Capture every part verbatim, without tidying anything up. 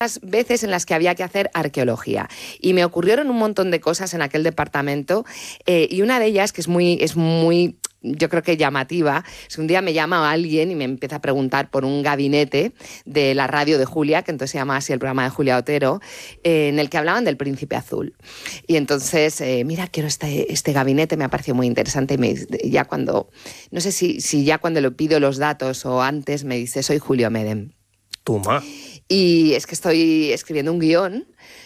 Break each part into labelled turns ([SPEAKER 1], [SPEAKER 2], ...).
[SPEAKER 1] veces en las que había que hacer arqueología y me ocurrieron un montón de cosas en aquel departamento eh, y una de ellas que es muy, es muy yo creo que llamativa, es un día me llama alguien y me empieza a preguntar por un gabinete de la radio de Julia, que entonces se llama así el programa de Julia Otero, eh, en el que hablaban del Príncipe Azul. Y entonces, eh, mira, quiero este, este gabinete, me ha parecido muy interesante y me, ya cuando, no sé si, si ya cuando le pido los datos o antes me dice, soy Julio Medem.
[SPEAKER 2] Toma.
[SPEAKER 1] Y es que estoy escribiendo un guión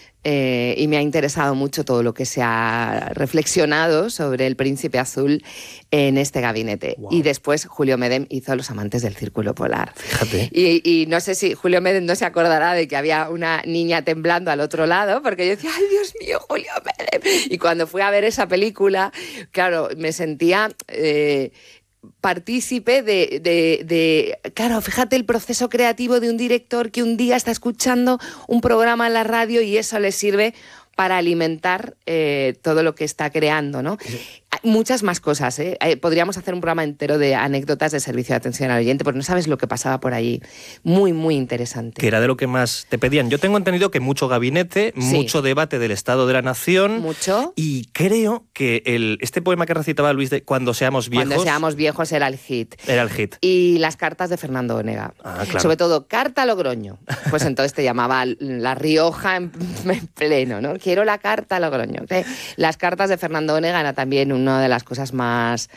[SPEAKER 1] eh, y me ha interesado mucho todo lo que se ha reflexionado sobre el Príncipe Azul en este gabinete. Wow. Y después Julio Medem hizo Los amantes del Círculo Polar.
[SPEAKER 2] Fíjate.
[SPEAKER 1] Y, y no sé si Julio Medem no se acordará de que había una niña temblando al otro lado, porque yo decía, ¡ay, Dios mío, Julio Medem! Y cuando fui a ver esa película, claro, me sentía... Eh, partícipe de, de, de... Claro, fíjate el proceso creativo de un director que un día está escuchando un programa en la radio y eso le sirve para alimentar eh, todo lo que está creando, ¿no? Sí. Hay muchas más cosas, ¿eh? Podríamos hacer un programa entero de anécdotas de servicio de atención al oyente, porque no sabes lo que pasaba por allí. Muy, muy interesante.
[SPEAKER 2] Que era de lo que más te pedían. Yo tengo entendido que mucho gabinete, sí. mucho debate del Estado de la Nación.
[SPEAKER 1] Mucho.
[SPEAKER 2] Y creo que el, este poema que recitaba Luis de Cuando seamos viejos...
[SPEAKER 1] Cuando seamos viejos era el hit.
[SPEAKER 2] Era el hit.
[SPEAKER 1] Y las cartas de Fernando Onega.
[SPEAKER 2] Ah, claro.
[SPEAKER 1] Sobre todo, carta a Logroño. Pues entonces te llamaba La Rioja en, en pleno, ¿no? Quiero la carta a Logroño. Las cartas de Fernando Onega era también una de las cosas más,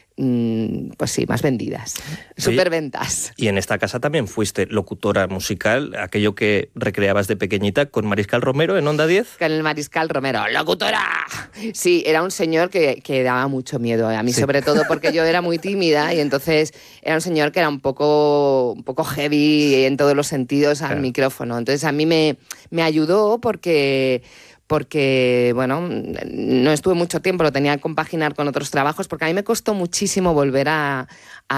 [SPEAKER 1] mmm, pues sí, más vendidas. Superventas.
[SPEAKER 2] Y en esta casa también fuiste locutora musical, aquello que recreabas de pequeñita con Mariscal Romero en Onda diez.
[SPEAKER 1] Con el Mariscal Romero, ¡locutora! Sí, era un señor que, que daba mucho miedo a mí, sí. Sobre todo porque yo era muy tímida y entonces era un señor que era un poco, un poco heavy en todos los sentidos al claro. micrófono. Entonces a mí me, me ayudó porque... porque, bueno, no estuve mucho tiempo, lo tenía que compaginar con otros trabajos, porque a mí me costó muchísimo volver a,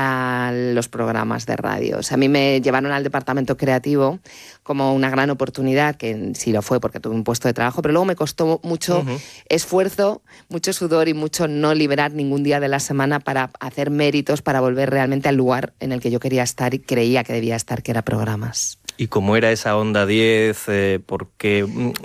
[SPEAKER 1] a los programas de radio. O sea, a mí me llevaron al departamento creativo como una gran oportunidad, que sí lo fue porque tuve un puesto de trabajo, pero luego me costó mucho uh-huh. esfuerzo, mucho sudor y mucho no liberar ningún día de la semana para hacer méritos, para volver realmente al lugar en el que yo quería estar y creía que debía estar, que era programas.
[SPEAKER 2] ¿Y cómo era esa Onda diez? Eh, porque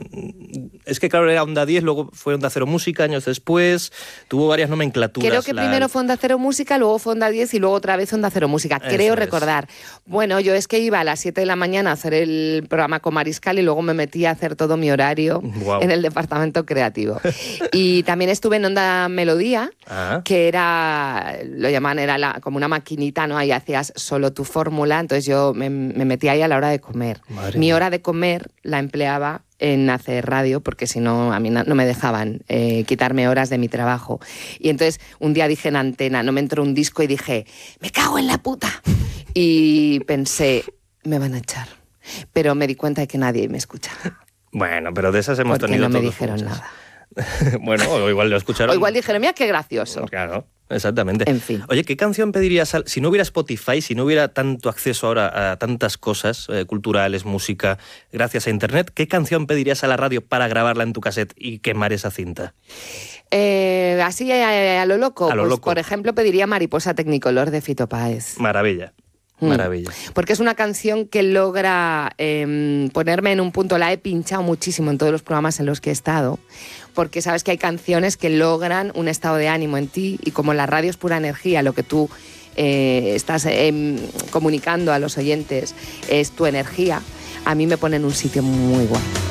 [SPEAKER 2] es que claro, era Onda diez, luego fue Onda Cero Música años después, tuvo varias nomenclaturas.
[SPEAKER 1] Creo que la... primero fue Onda Cero Música, luego fue Onda diez y luego otra vez Onda Cero Música, creo recordar. Bueno, yo es que iba a las siete de la mañana a hacer el programa con Mariscal y luego me metí a hacer todo mi horario wow. en el departamento creativo. Y también estuve en Onda Melodía, ah. que era, lo llamaban, era la, como una maquinita, ¿no? Ahí hacías solo tu fórmula, entonces yo me, me metí ahí a la hora de comer. Madre Mi mía. hora de comer la empleaba en hacer radio, porque si no, a mí no, no me dejaban eh, quitarme horas de mi trabajo. Y entonces un día dije en antena, no me entró un disco y dije, me cago en la puta. Y pensé, me van a echar. Pero me di cuenta de que nadie me escucha.
[SPEAKER 2] Bueno, pero de esas hemos
[SPEAKER 1] porque
[SPEAKER 2] tenido
[SPEAKER 1] no me
[SPEAKER 2] todos
[SPEAKER 1] dijeron
[SPEAKER 2] muchas.
[SPEAKER 1] nada.
[SPEAKER 2] Bueno, o igual lo escucharon.
[SPEAKER 1] O igual dijeron, mira qué gracioso.
[SPEAKER 2] Claro, exactamente.
[SPEAKER 1] En fin.
[SPEAKER 2] Oye, ¿qué canción pedirías, al, si no hubiera Spotify, si no hubiera tanto acceso ahora a tantas cosas eh, culturales, música, gracias a Internet, qué canción pedirías a la radio para grabarla en tu cassette y quemar esa cinta?
[SPEAKER 1] Eh, así a, a lo loco.
[SPEAKER 2] A lo
[SPEAKER 1] pues,
[SPEAKER 2] loco.
[SPEAKER 1] Por ejemplo, pediría Mariposa Tecnicolor de Fito Páez.
[SPEAKER 2] Maravilla. Maravilla.
[SPEAKER 1] Porque es una canción que logra eh, ponerme en un punto, la he pinchado muchísimo en todos los programas en los que he estado, porque sabes que hay canciones que logran un estado de ánimo en ti y como la radio es pura energía, lo que tú eh, estás eh, comunicando a los oyentes es tu energía, a mí me pone en un sitio muy guapo.